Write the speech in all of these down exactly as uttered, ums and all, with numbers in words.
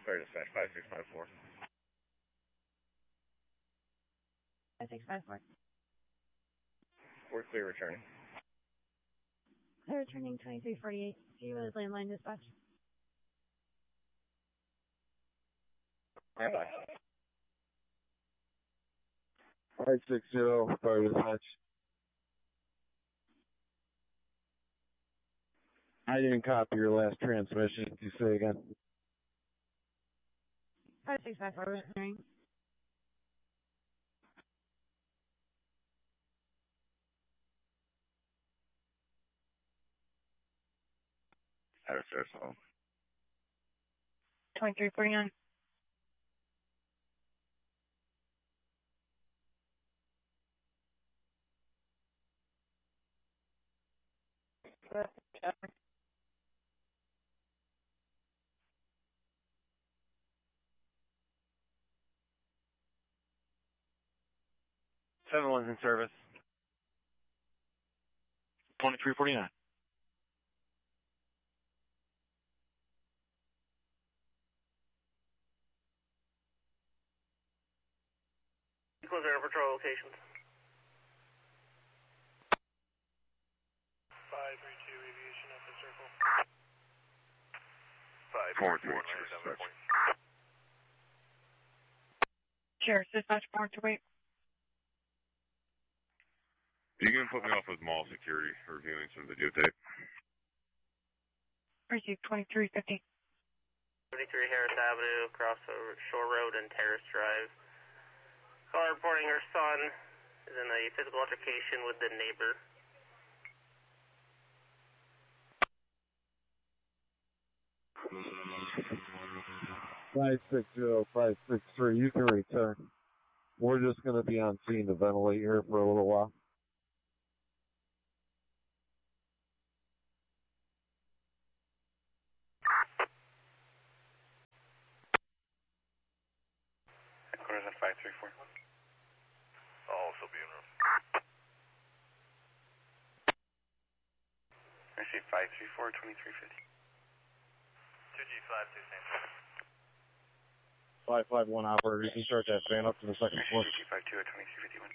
Clear dispatch, five six five four. five six five four. We're clear returning. Clear returning twenty-three forty-eight. See you as landline dispatch. Bye bye. five six zero, fire dispatch. I didn't copy your last transmission. Can you say again? five six five four, returning. Out of service home. twenty-three forty-nine. seven one's in service. twenty-three forty-nine. Close our patrol locations. five three two aviation at the circle. five four three two. Sheriff dispatch, four to wait. You can put me off with mall security, reviewing some videotape. Received twenty-three fifty. seventy-three Harris Avenue, crossover Shore Road and Terrace Drive. Caller reporting her son is in a physical altercation with the neighbor. five six zero, five six three, you can return. We're just going to be on scene to ventilate here for a little while. Headquarters at five three four. I'll also be in room. I see five three four, twenty-three fifty. two G five two, same thing. five five one operator, you can start that fan up to the second floor. two G five two at twenty-three fifty-one.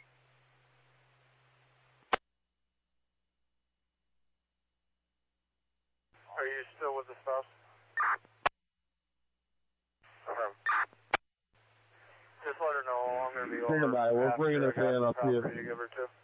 Are you still with the spouse? Okay. Just let her know I'm going to be over. Stand by, we're bringing the fan up here. You give her to.